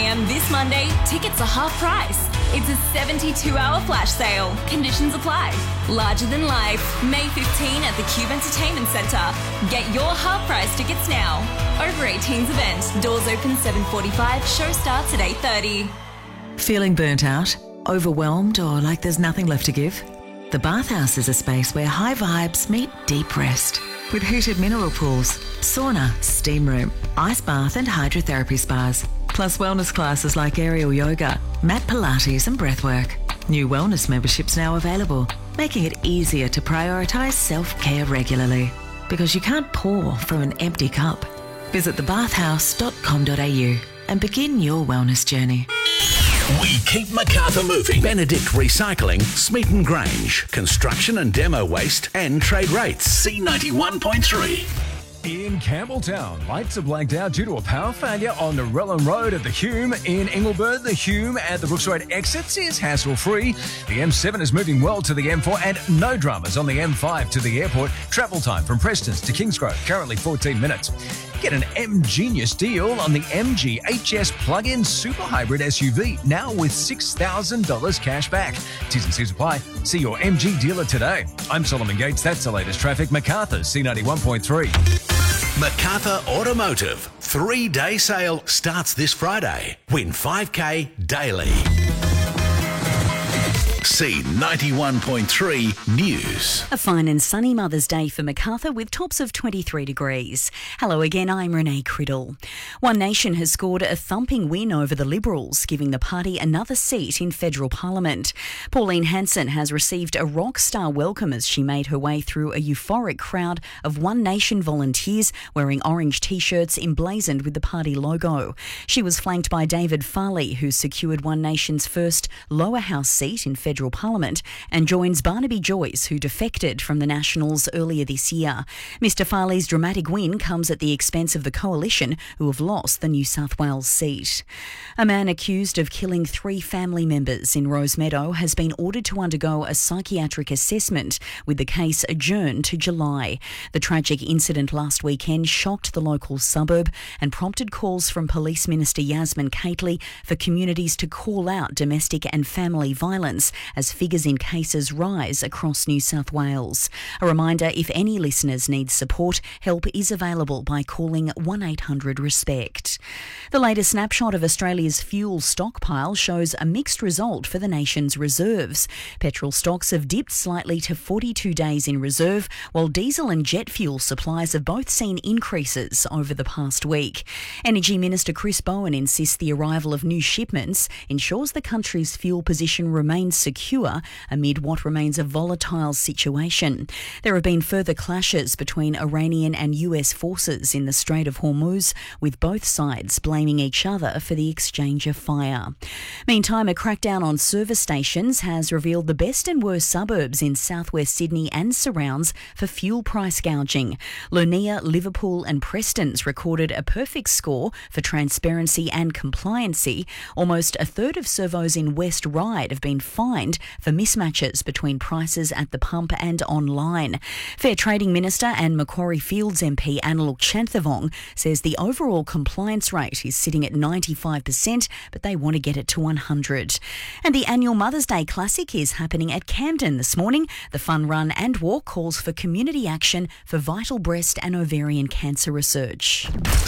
p.m. this Monday, tickets are half price. It's a 72-hour flash sale. Conditions apply. Larger than life, May 15 at the Cube Entertainment Centre. Get your half-price tickets now. Over 18s event. Doors open 7:45. Show starts at 8:30. Feeling burnt out, overwhelmed, or like there's nothing left to give? The Bathhouse is a space where high vibes meet deep rest. With heated mineral pools, sauna, steam room, ice bath and hydrotherapy spas. Plus wellness classes like aerial yoga, mat Pilates and breathwork. New wellness memberships now available, making it easier to prioritise self-care regularly. Because you can't pour from an empty cup. Visit thebathhouse.com.au and begin your wellness journey. We keep Macarthur moving. Benedict Recycling, Smeaton Grange, construction and demo waste and trade rates. C91.3. In Campbelltown, lights are blanked out due to a power failure on the Relham Road at the Hume. In Engelbert, the Hume at the Brooks Road exits is hassle-free. The M7 is moving well to the M4 and no dramas on the M5 to the airport. Travel time from Prestons to Kingsgrove, currently 14 minutes. Get an M-Genius deal on the MG HS plug-in super hybrid SUV, now with $6,000 cash back. T's and C's apply. See your MG dealer today. I'm Solomon Gates. That's the latest traffic. Macarthur, C91.3. Macarthur Automotive 3-day sale starts this Friday. Win 5K daily. C91.3 News. A fine and sunny Mother's Day for Macarthur with tops of 23 degrees. Hello again, I'm Renee Criddle. One Nation has scored a thumping win over the Liberals, giving the party another seat in federal parliament. Pauline Hanson has received a rock star welcome as she made her way through a euphoric crowd of One Nation volunteers wearing orange t-shirts emblazoned with the party logo. She was flanked by David Farley, who secured One Nation's first lower house seat in federal parliament, and joins Barnaby Joyce, who defected from the Nationals earlier this year. Mr Farley's dramatic win comes at the expense of the Coalition, who have lost the New South Wales seat. A man accused of killing 3 family members in Rosemeadow has been ordered to undergo a psychiatric assessment, with the case adjourned to July. The tragic incident last weekend shocked the local suburb and prompted calls from Police Minister Yasmin Cately for communities to call out domestic and family violence as figures in cases rise across New South Wales. A reminder, if any listeners need support, help is available by calling 1-800-RESPECT. The latest snapshot of Australia's fuel stockpile shows a mixed result for the nation's reserves. Petrol stocks have dipped slightly to 42 days in reserve, while diesel and jet fuel supplies have both seen increases over the past week. Energy Minister Chris Bowen insists the arrival of new shipments ensures the country's fuel position remains secure amid what remains a volatile situation. There have been further clashes between Iranian and US forces in the Strait of Hormuz, with both sides blaming each other for the exchange of fire. Meantime, a crackdown on service stations has revealed the best and worst suburbs in southwest Sydney and surrounds for fuel price gouging. Leunia, Liverpool and Prestons recorded a perfect score for transparency and compliancy. Almost a third of servos in West Ryde have been fined for mismatches between prices at the pump and online. Fair Trading Minister and Macquarie Fields MP Annaluk Chanthavong says the overall compliance rate is sitting at 95%, but they want to get it to 100. And the annual Mother's Day Classic is happening at Camden this morning. The fun run and walk calls for community action for vital breast and ovarian cancer research.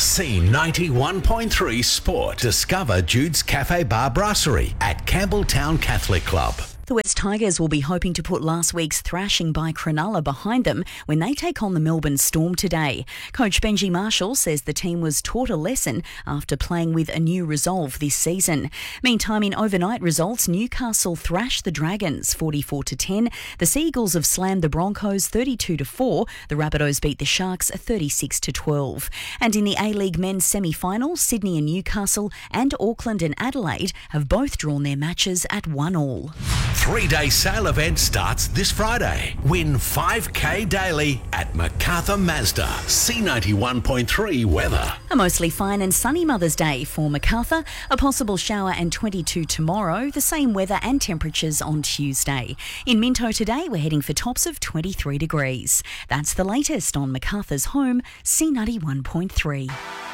C91.3 Sport. Discover Jude's Cafe Bar Brasserie at Campbelltown Catholic Club. The West Tigers will be hoping to put last week's thrashing by Cronulla behind them when they take on the Melbourne Storm today. Coach Benji Marshall says the team was taught a lesson after playing with a new resolve this season. Meantime, in overnight results, Newcastle thrashed the Dragons 44-10. The Seagulls have slammed the Broncos 32-4. The Rabbitohs beat the Sharks 36-12. And in the A-League men's semi-final, Sydney and Newcastle and Auckland and Adelaide have both drawn their matches at 1-1. 3-day sale event starts this Friday. Win 5K daily at Macarthur Mazda. C91.3 weather. A mostly fine and sunny Mother's Day for Macarthur. A possible shower and 22 tomorrow. The same weather and temperatures on Tuesday. In Minto today, we're heading for tops of 23 degrees. That's the latest on Macarthur's home, C91.3.